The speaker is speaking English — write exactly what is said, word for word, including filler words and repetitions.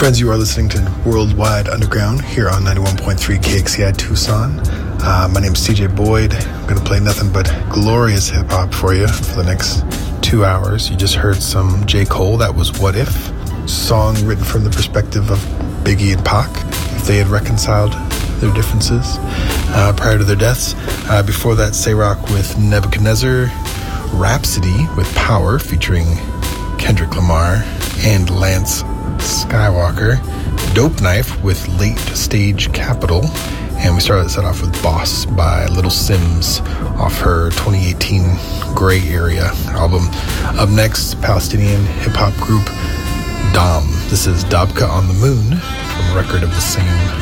Friends, you are listening to Worldwide Underground here on ninety-one point three K X C I Tucson. Uh, my name is C J Boyd. I'm going to play nothing but glorious hip-hop for you for the next two hours. You just heard some J. Cole. That was What If? Song written from the perspective of Biggie and Pac, if they had reconciled their differences uh, prior to their deaths. Uh, before that, Sayrock with Nebuchadnezzar. Rhapsody with Power featuring Kendrick Lamar and Lance Skywalker. Dope Knife with Late Stage Capital. And we started set off with Boss by Little Sims off her twenty eighteen Gray Area album. Up next, Palestinian hip-hop group Dom. This is Dabka on the Moon from a record of the same